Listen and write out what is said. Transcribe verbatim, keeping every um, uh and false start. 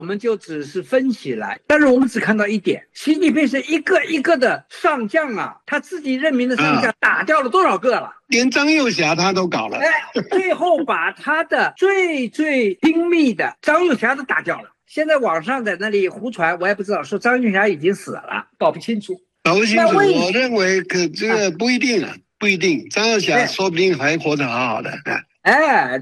我们就只是分析来，但是我们只看到一点，习近平是一个一个的上将啊，他自己任命的上将打掉了多少个了？啊、 连张幼霞他都搞了， 哎，最后把他的最最亲密的张幼霞都打掉了。现在网上在那里胡传，我也不知道，说张幼霞已经死了，搞不清楚。 搞不清楚，我认为可这个不一定啊，不一定，张幼霞说不定还活得好好的。 哎。